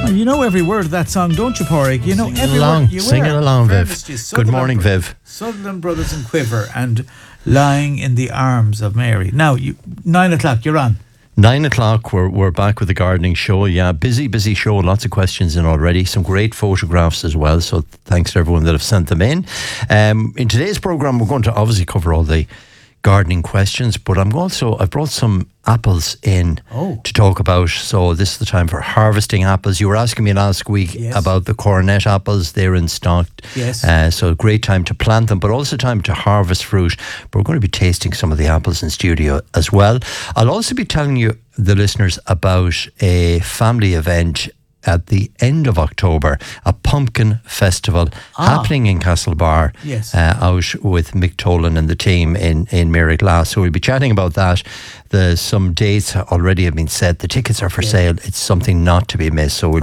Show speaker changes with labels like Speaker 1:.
Speaker 1: Oh, you know every word of that song, don't you, Porrick? You know every word.
Speaker 2: Sing it along, Viv. Good morning, Viv.
Speaker 1: Sutherland Brothers and Quiver and Lying in the Arms of Mary. Now, 9 o'clock, you're on.
Speaker 2: 9 o'clock, we're back with the gardening show. Yeah, busy show. Lots of questions in already. Some great photographs as well. So thanks to everyone that have sent them in. In today's programme, we're going to obviously cover all the gardening questions, but I've brought some apples in to talk about. So this is the time for harvesting apples. You were asking me last week about the coronet apples. They're in stock.
Speaker 1: Yes.
Speaker 2: So a great time to plant them, but also time to harvest fruit. But we're going to be tasting some of the apples in studio as well. I'll also be telling you, the listeners, about a family event at the end of October, a pumpkin festival happening in Castlebar, out with Mick Tolan and the team in Mary Glass. So we'll be chatting about that. Some dates already have been set. The tickets are for sale. It's something not to be missed. So we'll